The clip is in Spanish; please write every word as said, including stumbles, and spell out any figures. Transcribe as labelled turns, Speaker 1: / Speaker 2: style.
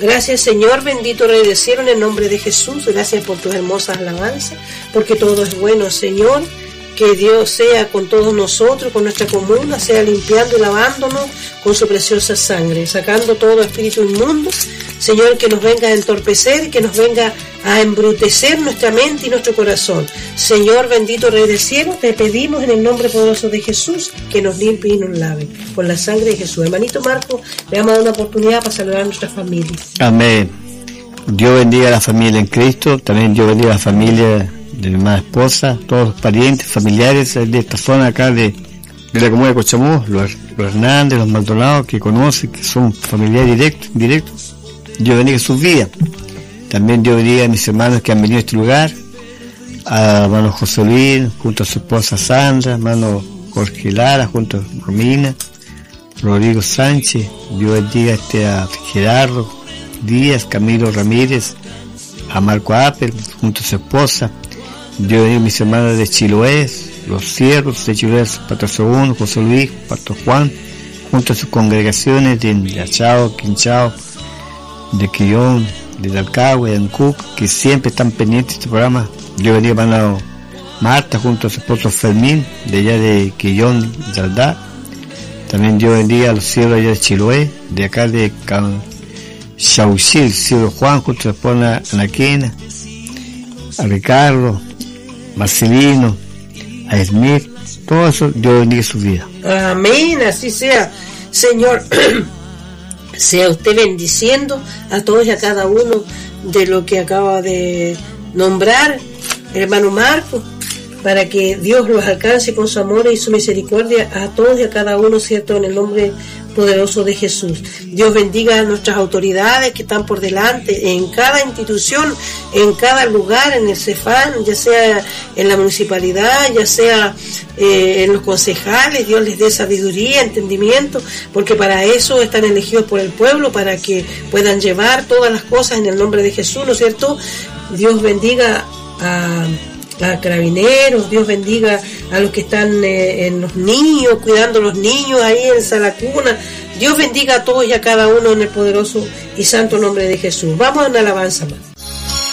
Speaker 1: Gracias, Señor, bendito Rey del Cielo, en el nombre de Jesús. Gracias por tus hermosas alabanzas, porque todo es bueno, Señor. Que Dios sea con todos nosotros, con nuestra comuna, sea limpiando y lavándonos con su preciosa sangre, sacando todo espíritu inmundo, Señor, que nos venga a entorpecer, que nos venga a embrutecer nuestra mente y nuestro corazón. Señor, bendito Rey del Cielo, te pedimos en el nombre poderoso de Jesús que nos limpie y nos lave con la sangre de Jesús. Hermanito Marco, le vamos a dar una oportunidad para saludar a nuestra familia.
Speaker 2: Amén. Dios bendiga a la familia en Cristo, también Dios bendiga a la familia de mi hermana esposa, todos los parientes, familiares de esta zona acá de, de la comuna de Cochamó, los, los Hernández, los Maldonado, que conocen, que son familiares directos, directos. Dios bendiga sus vidas. También Dios bendiga a mis hermanos que han venido a este lugar, a hermano José Luis, junto a su esposa Sandra, hermano Jorge Lara, junto a Romina, Rodrigo Sánchez. Dios bendiga este a Gerardo Díaz, Camilo Ramírez, a Marco Apel, junto a su esposa. Dios bendiga a mis hermanos de Chiloé, los siervos de Chiloé, Pastor Segundo, José Luis, Pastor Juan, junto a sus congregaciones de Achao, Quinchao, de Quillón, de Dalcahue, de Ancuc, que siempre están pendientes de este programa. Dios bendiga a hermano Marta, junto a su esposo Fermín, de allá de Quillón, de Aldá. También Dios bendiga a los siervos allá de Chiloé, de acá de Chauchil, siervo Juan, junto a su esposa Anaquena, a Ricardo, Marcelino, a Smith, todo eso, Dios bendiga su vida.
Speaker 1: Amén, así sea, Señor. Sea usted bendiciendo a todos y a cada uno de lo que acaba de nombrar el hermano Marco, para que Dios los alcance con su amor y su misericordia a todos y a cada uno, ¿cierto?, en el nombre poderoso de Jesús. Dios bendiga a nuestras autoridades que están por delante, en cada institución, en cada lugar, en el CEFAN, ya sea en la municipalidad, ya sea eh, en los concejales. Dios les dé sabiduría, entendimiento, porque para eso están elegidos por el pueblo, para que puedan llevar todas las cosas en el nombre de Jesús, ¿no es cierto? Dios bendiga a a carabineros, Dios bendiga a los que están eh, en los niños, cuidando a los niños ahí en Salacuna. Dios bendiga a todos y a cada uno en el poderoso y santo nombre de Jesús. Vamos a una alabanza más.